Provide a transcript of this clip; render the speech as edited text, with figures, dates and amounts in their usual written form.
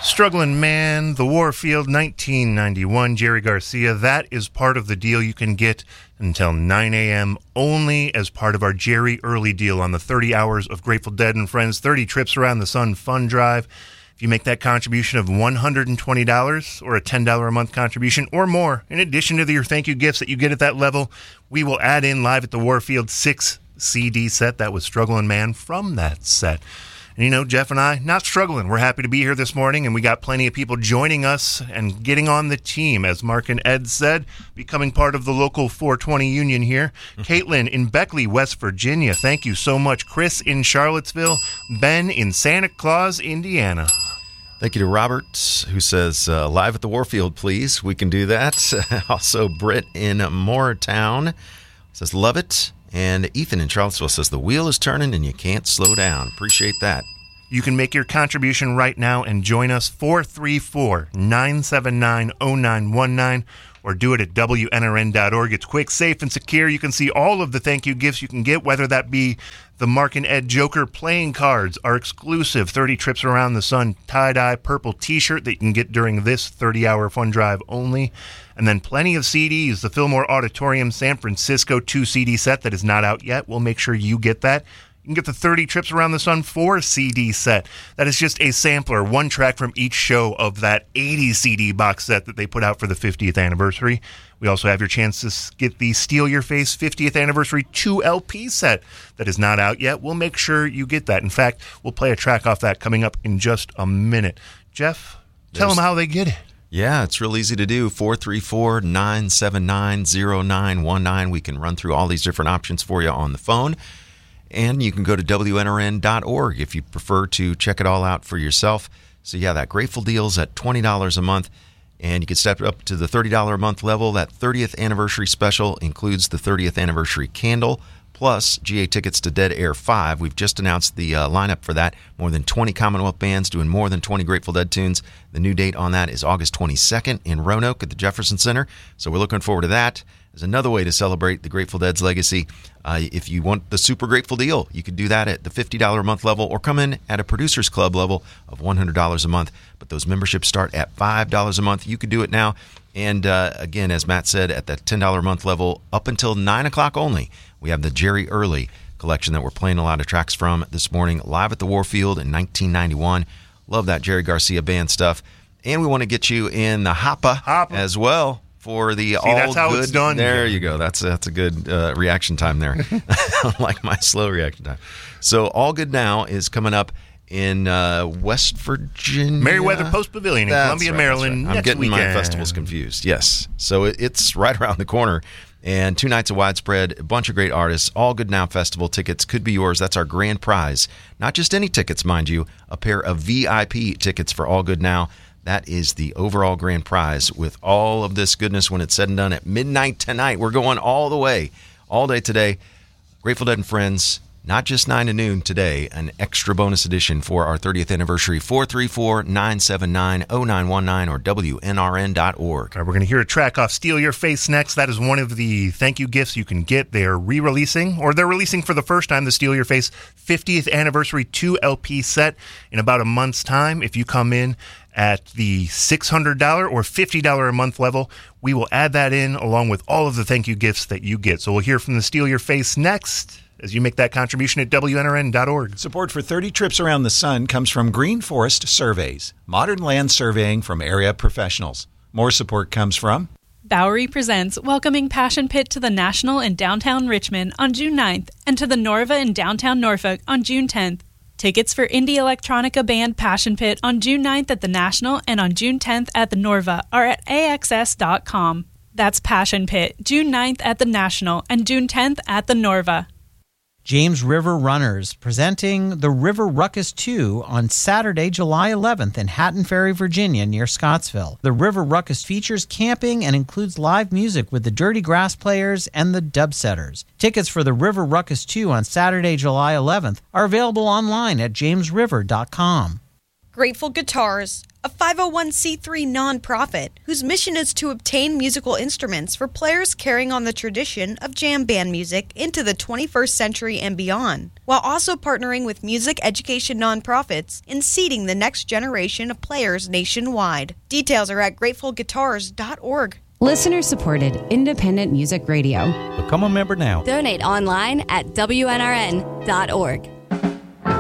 Struggling Man, The Warfield, 1991, Jerry Garcia. That is part of the deal you can get until 9 a.m. only as part of our Jerry Early deal on the 30 hours of Grateful Dead and Friends, 30 trips around the sun fun drive. If you make that contribution of $120 or a $10 a month contribution or more, in addition to your thank you gifts that you get at that level, we will add in Live at the Warfield 6 CD set. That was Struggling Man from that set. And, you know, Jeff and I, not struggling. We're happy to be here this morning, and we got plenty of people joining us and getting on the team, as Mark and Ed said, becoming part of the local 420 union here. Caitlin in Beckley, West Virginia, thank you so much. Chris in Charlottesville. Ben in Santa Claus, Indiana. Thank you to Robert, who says, live at the Warfield, please. We can do that. Also, Britt in Moortown says, love it. And Ethan in Charlottesville says, the wheel is turning and you can't slow down. Appreciate that. You can make your contribution right now and join us, 434-979-0919, or do it at WNRN.org. It's quick, safe, and secure. You can see all of the thank you gifts you can get, whether that be the Mark and Ed Joker playing cards, our exclusive 30 Trips Around the Sun tie-dye purple t-shirt that you can get during this 30-hour fun drive only, and then plenty of CDs, the Fillmore Auditorium San Francisco 2-CD set that is not out yet. We'll make sure you get that. You can get the 30 Trips Around the Sun 4-CD set. That is just a sampler, one track from each show of that 80 CD box set that they put out for the 50th anniversary. We also have your chance to get the Steal Your Face 50th Anniversary 2 LP set that is not out yet. We'll make sure you get that. In fact, we'll play a track off that coming up in just a minute. Jeff, tell them how they get it. Yeah, it's real easy to do. 434-979-0919. We can run through all these different options for you on the phone. And you can go to WNRN.org if you prefer to check it all out for yourself. So, yeah, that Grateful Deal's at $20 a month. And you can step up to the $30 a month level. That 30th anniversary special includes the 30th anniversary candle, plus GA tickets to Dead Air 5. We've just announced the lineup for that. More than 20 Commonwealth bands doing more than 20 Grateful Dead tunes. The new date on that is August 22nd in Roanoke at the Jefferson Center. So we're looking forward to that. There's another way to celebrate the Grateful Dead's legacy. If you want the super Grateful Deal, you can do that at the $50 a month level or come in at a Producers Club level of $100 a month. But those memberships start at $5 a month. You can do it now. And again, as Matt said, at the $10 a month level, up until 9 o'clock only, we have the Jerry Early collection that we're playing a lot of tracks from this morning, live at the Warfield in 1991. Love that Jerry Garcia band stuff. And we want to get you in the Hoppa as well. For the all that's how good, it's done. There you go. That's a good reaction time there. Like my slow reaction time. So All Good Now is coming up in West Virginia. Merriweather Post Pavilion in Columbia, Maryland. Right. I'm getting weekend. my festivals confused. Yes. So it's right around the corner. And 2 nights of widespread, a bunch of great artists. All Good Now Festival tickets could be yours. That's our grand prize. Not just any tickets, mind you. A pair of VIP tickets for All Good Now. That is the overall grand prize with all of this goodness when it's said and done at midnight tonight. We're going all the way, all day today. Grateful Dead and Friends, not just 9 to noon today, an extra bonus edition for our 30th anniversary, 434-979-0919 or WNRN.org. All right, we're going to hear a track off Steal Your Face next. That is one of the thank you gifts you can get. They're re-releasing, or they're releasing for the first time, the Steal Your Face 50th Anniversary 2 LP set in about a month's time. If you come in at the $600 or $50 a month level, we will add that in along with all of the thank you gifts that you get. So we'll hear from the Steal Your Face next as you make that contribution at WNRN.org. Support for 30 Trips Around the Sun comes from Green Forest Surveys, modern land surveying from area professionals. More support comes from Bowery presents welcoming Passion Pit to the National in downtown Richmond on June 9th and to the Norva in downtown Norfolk on June 10th. Tickets for indie electronica band Passion Pit on June 9th at the National and on June 10th at the Norva are at AXS.com. That's Passion Pit, June 9th at the National and June 10th at the Norva. James River Runners presenting the River Ruckus 2 on Saturday, July 11th in Hatton Ferry, Virginia, near Scottsville. The River Ruckus features camping and includes live music with the Dirty Grass Players and the Dubsetters. Tickets for the River Ruckus 2 on Saturday, July 11th are available online at jamesriver.com. Grateful Guitars, a 501c3 nonprofit whose mission is to obtain musical instruments for players carrying on the tradition of jam band music into the 21st century and beyond, while also partnering with music education nonprofits in seeding the next generation of players nationwide. Details are at gratefulguitars.org. Listener-supported independent music radio. Become a member now. Donate online at WNRN.org.